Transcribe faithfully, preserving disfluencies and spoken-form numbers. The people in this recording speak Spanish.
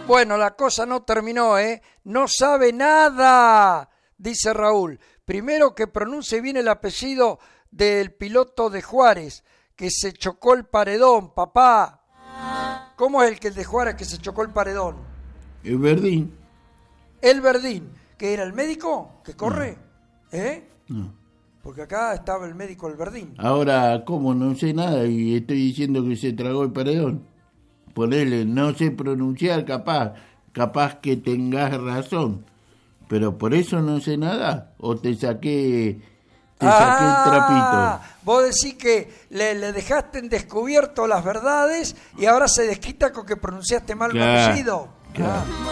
Bueno, la cosa no terminó, ¿eh? No sabe nada, dice Raúl. Primero que pronuncie bien el apellido del piloto de Juárez, que se chocó el paredón, papá. ¿Cómo es el que el de Juárez que se chocó el paredón? El Verdín. El Verdín, que era el médico que corre, no. ¿eh? No. Porque acá estaba el médico el Verdín. Ahora, ¿cómo? No sé nada y estoy diciendo que se tragó el paredón. Ponele, no sé pronunciar, capaz, capaz que tengas razón, pero por eso no sé nada, o te saqué, te ah, saqué el trapito. Vos decís que le, le dejaste en descubierto las verdades y ahora se desquita con que pronunciaste mal claro, un apellido. Claro. Ah.